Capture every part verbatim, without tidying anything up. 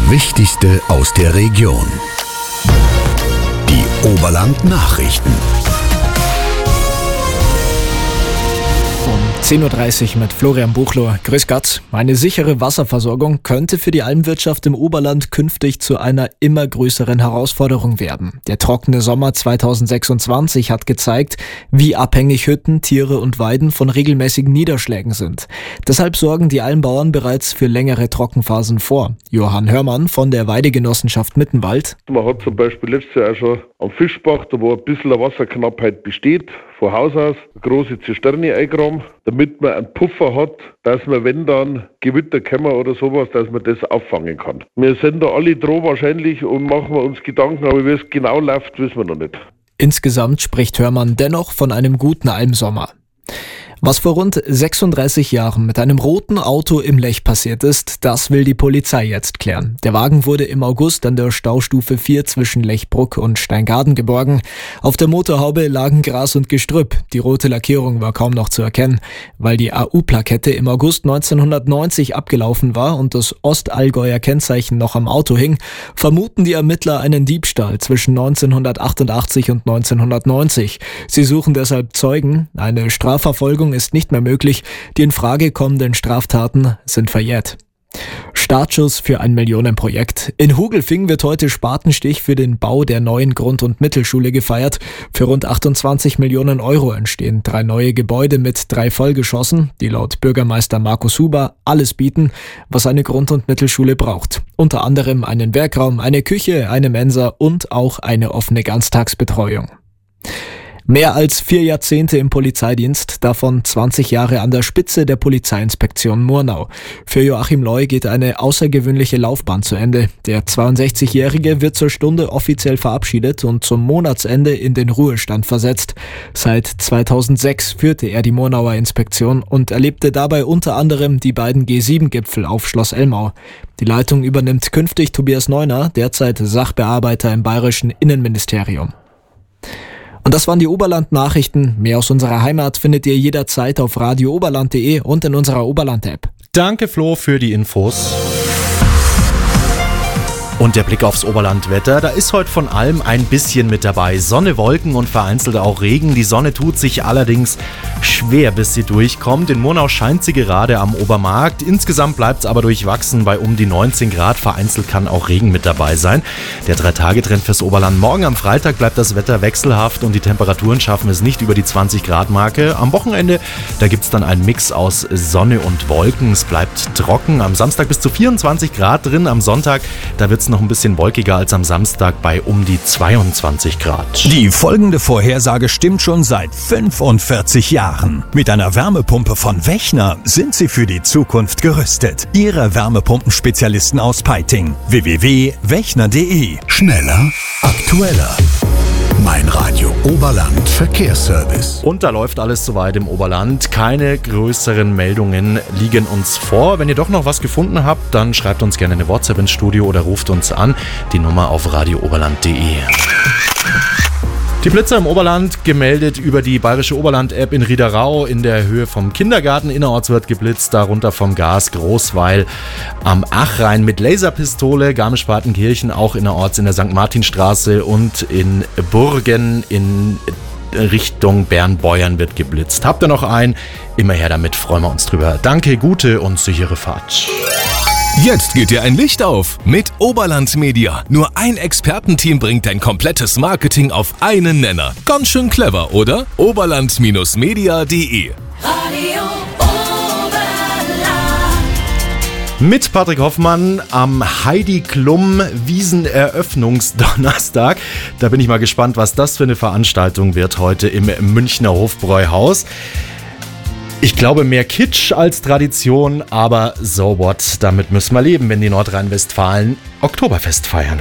Wichtigste aus der Region. Die Oberland-Nachrichten. zehn Uhr dreißig mit Florian Buchloh. Grüß Gott. Eine sichere Wasserversorgung könnte für die Almwirtschaft im Oberland künftig zu einer immer größeren Herausforderung werden. Der trockene Sommer zweitausendsechsundzwanzig hat gezeigt, wie abhängig Hütten, Tiere und Weiden von regelmäßigen Niederschlägen sind. Deshalb sorgen die Almbauern bereits für längere Trockenphasen vor. Johann Hörmann von der Weidegenossenschaft Mittenwald. Man hat zum Beispiel letztes Jahr auch schon am Fischbach, da wo ein bisschen eine Wasserknappheit besteht, von Haus aus eine große Zisterne eingraben, damit man einen Puffer hat, dass man, wenn dann Gewitter kommen oder sowas, dass man das auffangen kann. Wir sind da alle dran wahrscheinlich und machen wir uns Gedanken, aber wie es genau läuft, wissen wir noch nicht. Insgesamt spricht Hörmann dennoch von einem guten Almsommer. Was vor rund sechsunddreißig Jahren mit einem roten Auto im Lech passiert ist, das will die Polizei jetzt klären. Der Wagen wurde im August an der Staustufe vier zwischen Lechbruck und Steingaden geborgen. Auf der Motorhaube lagen Gras und Gestrüpp. Die rote Lackierung war kaum noch zu erkennen. Weil die A U-Plakette im August neunzehnhundertneunzig abgelaufen war und das Ostallgäuer Kennzeichen noch am Auto hing, vermuten die Ermittler einen Diebstahl zwischen neunzehnhundertachtundachtzig und neunzehnhundertneunzig. Sie suchen deshalb Zeugen. Eine Strafverfolgung ist nicht mehr möglich. Die in Frage kommenden Straftaten sind verjährt. Startschuss für ein Millionenprojekt. In Hugelfing wird heute Spatenstich für den Bau der neuen Grund- und Mittelschule gefeiert. Für rund achtundzwanzig Millionen Euro entstehen drei neue Gebäude mit drei Vollgeschossen, die laut Bürgermeister Markus Huber alles bieten, was eine Grund- und Mittelschule braucht. Unter anderem einen Werkraum, eine Küche, eine Mensa und auch eine offene Ganztagsbetreuung. Mehr als vier Jahrzehnte im Polizeidienst, davon zwanzig Jahre an der Spitze der Polizeiinspektion Murnau. Für Joachim Leu geht eine außergewöhnliche Laufbahn zu Ende. Der zweiundsechzigjährige wird zur Stunde offiziell verabschiedet und zum Monatsende in den Ruhestand versetzt. Seit zweitausendsechs führte er die Murnauer Inspektion und erlebte dabei unter anderem die beiden G sieben Gipfel auf Schloss Elmau. Die Leitung übernimmt künftig Tobias Neuner, derzeit Sachbearbeiter im bayerischen Innenministerium. Und das waren die Oberland-Nachrichten. Mehr aus unserer Heimat findet ihr jederzeit auf radio oberland punkt de und in unserer Oberland-App. Danke Flo für die Infos. Und der Blick aufs Oberlandwetter, da ist heute von allem ein bisschen mit dabei. Sonne, Wolken und vereinzelt auch Regen. Die Sonne tut sich allerdings schwer, bis sie durchkommt. In Murnau scheint sie gerade am Obermarkt. Insgesamt bleibt es aber durchwachsen bei um die neunzehn Grad. Vereinzelt kann auch Regen mit dabei sein. Der drei-Tage-Trend fürs Oberland. Morgen am Freitag bleibt das Wetter wechselhaft und die Temperaturen schaffen es nicht über die zwanzig Grad Marke. Am Wochenende, da gibt es dann einen Mix aus Sonne und Wolken. Es bleibt trocken. Am Samstag bis zu vierundzwanzig Grad drin. Am Sonntag, da wird es noch ein bisschen wolkiger als am Samstag bei um die zweiundzwanzig Grad. Die folgende Vorhersage stimmt schon seit fünfundvierzig Jahren. Mit einer Wärmepumpe von Wechner sind Sie für die Zukunft gerüstet. Ihre Wärmepumpenspezialisten aus Peiting. w w w punkt wechner punkt de. Schneller, aktueller. Mein Radio Oberland Verkehrsservice. Und da läuft alles soweit im Oberland. Keine größeren Meldungen liegen uns vor. Wenn ihr doch noch was gefunden habt, dann schreibt uns gerne eine WhatsApp ins Studio oder ruft uns an. Die Nummer auf radio oberland punkt de. Die Blitzer im Oberland gemeldet über die Bayerische Oberland-App in Riederau. In der Höhe vom Kindergarten innerorts wird geblitzt, darunter vom Gas Großweil am Achrhein mit Laserpistole, Garmisch-Partenkirchen auch innerorts in der Sankt Martinstraße und in Burgen in Richtung Bernbeuern wird geblitzt. Habt ihr noch einen? Immer her damit, freuen wir uns drüber. Danke, gute und sichere Fahrt. Jetzt geht dir ein Licht auf mit Oberland Media. Nur ein Expertenteam bringt dein komplettes Marketing auf einen Nenner. Ganz schön clever, oder? oberland Media punkt de. Radio Oberland. Mit Patrick Hoffmann am Heidi Klum Wieseneröffnungsdonnerstag. Da bin ich mal gespannt, was das für eine Veranstaltung wird heute im Münchner Hofbräuhaus. Ich glaube, mehr Kitsch als Tradition, aber so what, damit müssen wir leben, wenn die Nordrhein-Westfalen Oktoberfest feiern.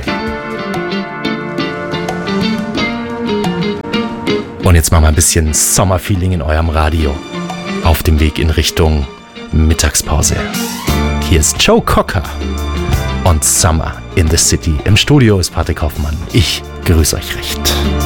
Und jetzt machen wir ein bisschen Sommerfeeling in eurem Radio. Auf dem Weg in Richtung Mittagspause. Hier ist Joe Cocker und Summer in the City. Im Studio ist Patrick Hoffmann. Ich grüße euch recht.